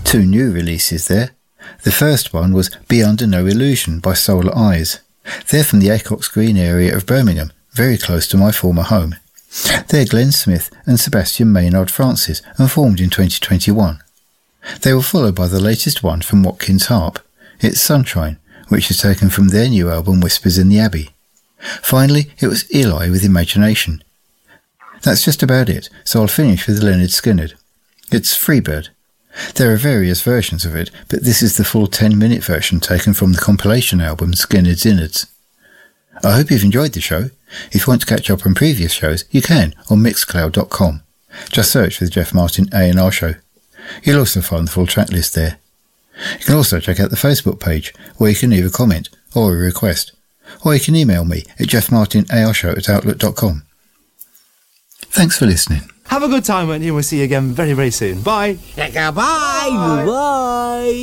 2 new releases there. The first one was Be Under No Illusion by Solar Eyes. They're from the Acocks Green area of Birmingham, very close to my former home. They're Glenn Smith and Sebastian Maynard Francis and formed in 2021. They were followed by the latest one from Watkins Harp. It's Sunshine, which is taken from their new album Whispers in the Abbey. Finally, it was Eli with Imagination. That's just about it, so I'll finish with Leonard Skinner. It's Freebird. There are various versions of it, but this is the full 10-minute version taken from the compilation album Skinner's Innards. I hope you've enjoyed the show. If you want to catch up on previous shows, you can on Mixcloud.com. Just search for the Jeff Martin A&R Show. You'll also find the full track list there. You can also check out the Facebook page, where you can leave a comment or a request, or you can email me at jeffmartinarshow@outlook.com. Thanks for listening. Have a good time, and we'll see you again very, very soon. Bye. Bye. Bye.